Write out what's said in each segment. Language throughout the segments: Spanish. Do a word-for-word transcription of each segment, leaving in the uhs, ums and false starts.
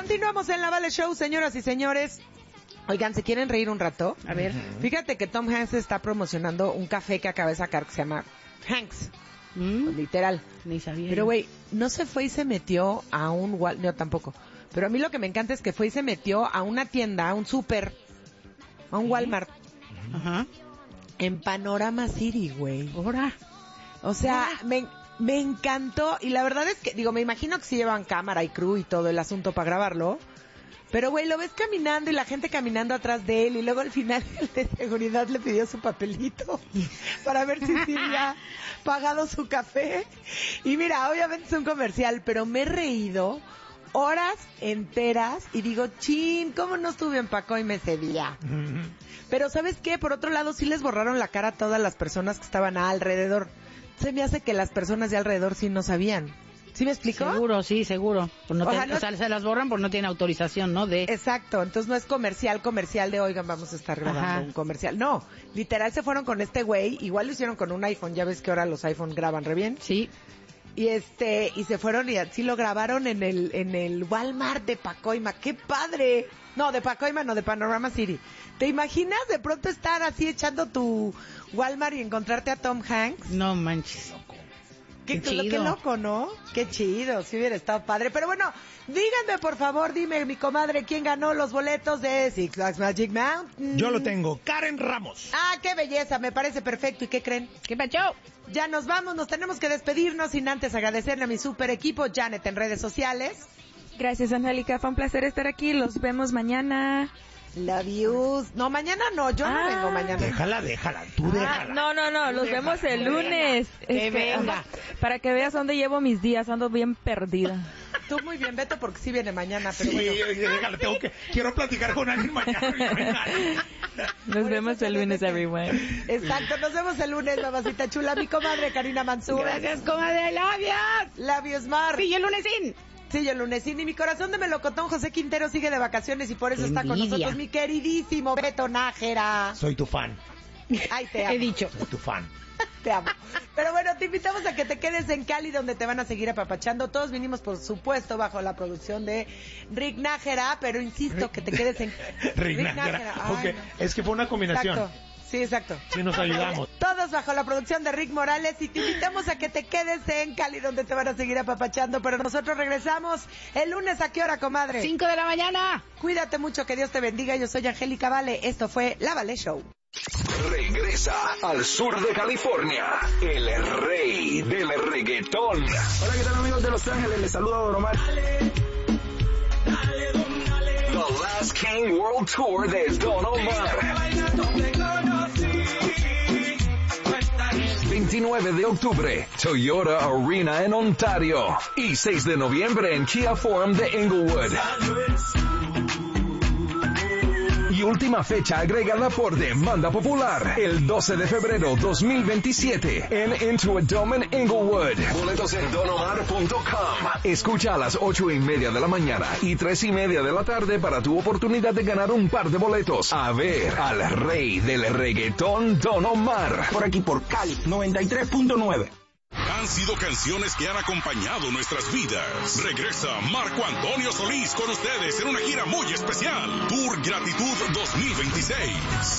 Continuamos en la Vale Show, señoras y señores. Oigan, ¿se quieren reír un rato? A ver. Uh-huh. Fíjate que Tom Hanks está promocionando un café que acaba de sacar que se llama Hanks. Mm. Literal. Ni sabía. Pero güey, no se fue y se metió a un Wal... No, tampoco. Pero a mí lo que me encanta es que fue y se metió a una tienda, a un súper, a un Walmart. Ajá. Uh-huh. En Panorama City, güey. Ahora. O sea, me, me encantó. Y la verdad es que, digo, me imagino que sí llevan cámara y crew y todo el asunto para grabarlo. Pero, güey, lo ves caminando y la gente caminando atrás de él. Y luego al final el de seguridad le pidió su papelito para ver si sí había pagado su café. Y mira, obviamente es un comercial, pero me he reído horas enteras y digo, chin, ¿cómo no estuve en Pacoima ese día? Uh-huh. Pero ¿sabes qué? Por otro lado, sí les borraron la cara a todas las personas que estaban alrededor. Se me hace que las personas de alrededor sí no sabían. ¿Sí me explicó? Seguro, sí, seguro. Pues no o te, sea, no o sea, se las borran porque no tienen autorización, ¿no? De... Exacto, entonces no es comercial, comercial de, oigan, vamos a estar grabando Ajá. un comercial. No, literal se fueron con este güey, igual lo hicieron con un iPhone, ya ves que ahora los iPhone graban re bien. Sí. Y este, y se fueron y así lo grabaron en el, en el Walmart de Pacoima. ¡Qué padre! No, de Pacoima, no, de Panorama City. ¿Te imaginas de pronto estar así echando tu Walmart y encontrarte a Tom Hanks? No manches. Qué, qué, chido. Qué loco, ¿no? Sí. Qué chido, sí hubiera estado padre. Pero bueno, díganme por favor, dime mi comadre, ¿quién ganó los boletos de Six Flags Magic Mountain? Yo lo tengo, Karen Ramos. Ah, qué belleza, me parece perfecto. ¿Y qué creen? ¿Qué pasó? Ya nos vamos, nos tenemos que despedirnos sin antes agradecerle a mi super equipo, Janet en redes sociales. Gracias, Angélica, fue un placer estar aquí, los vemos mañana. Love yous. No, mañana no, yo ah, no vengo mañana. Déjala, déjala, tú déjala. Ah, no, no, no, los déjala, vemos el lunes. Que venga. Para que veas dónde llevo mis días, ando bien perdida. Tú muy bien, Beto, porque sí viene mañana, pero sí, bueno. déjala, tengo que, quiero platicar con alguien mañana. Nos Por vemos el lunes, everyone. Exacto, nos vemos el lunes, mamacita chula. Mi comadre Karina Mansur. Gracias, comadre, labios. Labios Mar. Sí, el lunesín. Sí, yo el lunesín. Y mi corazón de melocotón, José Quintero, sigue de vacaciones y por eso Envidia. Está con nosotros mi queridísimo Beto Nájera. Soy tu fan. Ay, te amo. He dicho. Soy tu fan. Te amo. Pero bueno, te invitamos a que te quedes en Cali, donde te van a seguir apapachando. Todos vinimos, por supuesto, bajo la producción de Rick Nájera, pero insisto que te quedes en... Rick, Rick Nájera. Okay. No. Es que fue una combinación. Exacto. Sí, exacto. Sí, nos ayudamos. Todos bajo la producción de Rick Morales y te invitamos a que te quedes en Cali, donde te van a seguir apapachando. Pero nosotros regresamos el lunes. ¿A qué hora, comadre? Cinco de la mañana. Cuídate mucho, que Dios te bendiga. Yo soy Angélica Vale. Esto fue La Vale Show. Regresa al sur de California, el rey del reggaetón. Hola, ¿qué tal, amigos de Los Ángeles? Les saluda Don Omar. Dale, dale, don, dale. The Last King World Tour de Don Omar. veintinueve de octubre, Toyota Arena en Ontario. Y seis de noviembre en Kia Forum de Inglewood. Y última fecha agregada por demanda popular, el doce de febrero dos mil veintisiete en Into a Dome en Inglewood. Boletos en don omar punto com. Escucha a las ocho y media de la mañana y tres y media de la tarde para tu oportunidad de ganar un par de boletos a ver al rey del reggaetón, Don Omar. Por aquí por Cali noventa y tres punto nueve. Han sido canciones que han acompañado nuestras vidas. Regresa Marco Antonio Solís con ustedes en una gira muy especial. Tour Gratitud dos mil veintiséis.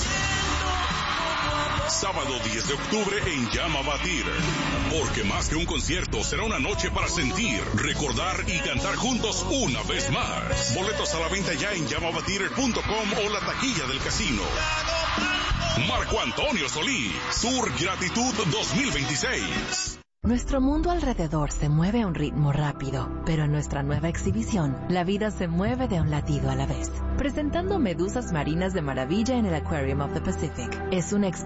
Sábado diez de octubre en Llama Batir. Porque más que un concierto, será una noche para sentir, recordar y cantar juntos una vez más. Boletos a la venta ya en llama batir punto com o la taquilla del casino. Marco Antonio Solís, Tour Gratitud dos mil veintiséis. Nuestro mundo alrededor se mueve a un ritmo rápido, pero en nuestra nueva exhibición, la vida se mueve de un latido a la vez. Presentando medusas marinas de maravilla en el Aquarium of the Pacific. Es una